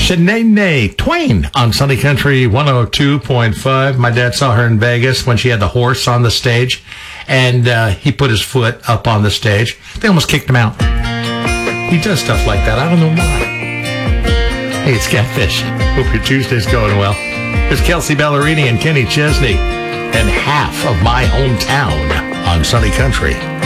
Shanae Twain on Sunny Country 102.5. My dad saw her in Vegas when she had the horse on the stage, and he put his foot up on the stage. They almost kicked him out. He does stuff like that. I don't know why. Hey, it's Catfish. Hope your Tuesday's going well. There's Kelsey Ballerini and Kenny Chesney and Half of My Hometown on Sunny Country